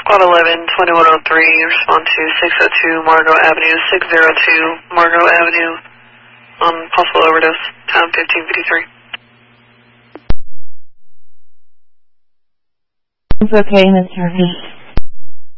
Quad 11, 2103, respond to 602 Margot Avenue, 602 Margot Avenue, on possible overdose, time 1553. It's okay, Mr. V.